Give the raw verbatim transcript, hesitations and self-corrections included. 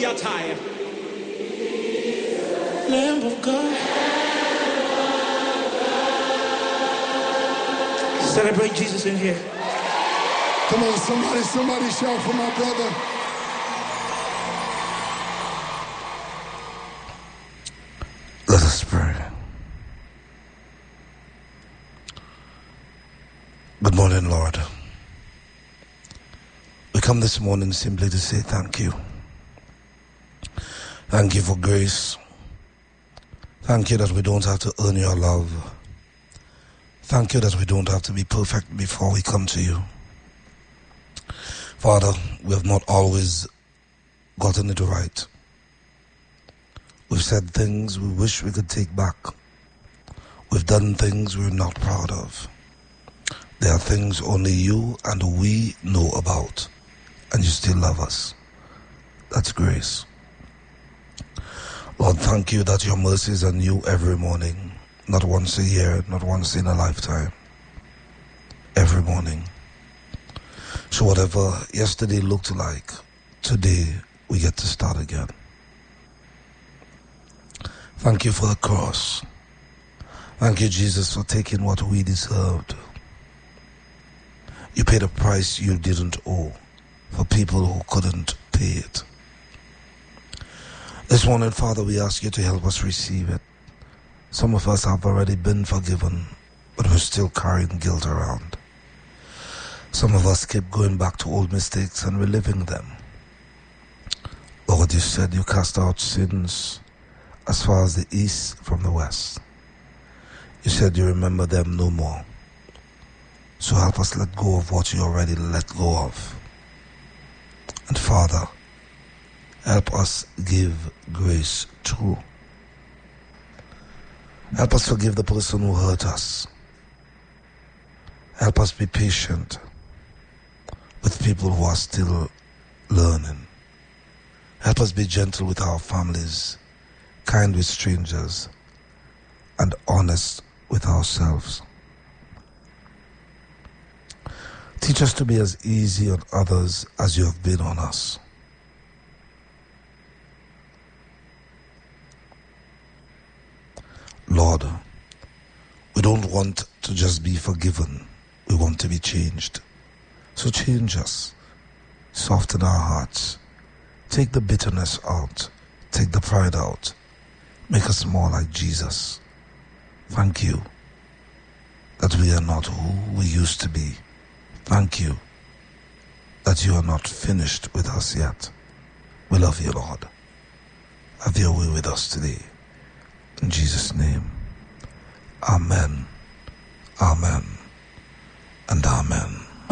you're tired. Lamb of God. Celebrate Jesus in here. Come on, somebody, somebody shout for my brother. Let us pray. Good morning, Lord. We come this morning simply to say thank you. Thank you for grace. Thank you that we don't have to earn your love. Thank you that we don't have to be perfect before we come to you. Father, we have not always gotten it right. We've said things we wish we could take back. We've done things we're not proud of. There are things only you and we know about, and you still love us. That's grace. Lord, thank you that your mercies are new every morning, not once a year, not once in a lifetime. Every morning. So whatever yesterday looked like, today we get to start again. Thank you for the cross. Thank you, Jesus, for taking what we deserved. You paid a price you didn't owe for people who couldn't pay it. This morning, Father, we ask you to help us receive it. Some of us have already been forgiven, but we're still carrying guilt around. Some of us keep going back to old mistakes and reliving them. Lord, you said you cast out sins as far as the east from the west. You said you remember them no more. So help us let go of what you already let go of. And Father, help us give grace too. Help us forgive the person who hurt us. Help us be patient with people who are still learning. Help us be gentle with our families, kind with strangers, and honest with ourselves. Teach us to be as easy on others as you have been on us. Lord, we don't want to just be forgiven. We want to be changed. So change us. Soften our hearts. Take the bitterness out. Take the pride out. Make us more like Jesus. Thank you that we are not who we used to be. Thank you that you are not finished with us yet. We love you, Lord. Have your way with us today. In Jesus' name. Amen. Amen.